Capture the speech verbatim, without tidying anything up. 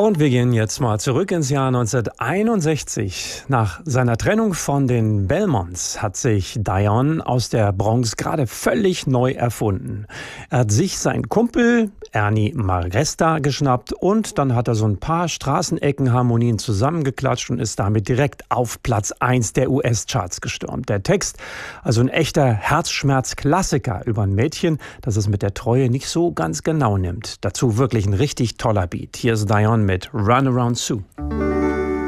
Und wir gehen jetzt mal zurück ins Jahr neunzehnhunderteinundsechzig. Nach seiner Trennung von den Belmonts hat sich Dion aus der Bronx gerade völlig neu erfunden. Er hat sich seinen Kumpel Ernie Marresta geschnappt und dann hat er so ein paar Straßeneckenharmonien zusammengeklatscht und ist damit direkt auf Platz eins der U S-Charts gestürmt. Der Text, also ein echter Herzschmerz-Klassiker über ein Mädchen, das es mit der Treue nicht so ganz genau nimmt. Dazu wirklich ein richtig toller Beat. Hier ist Dion mit Run Around Sue.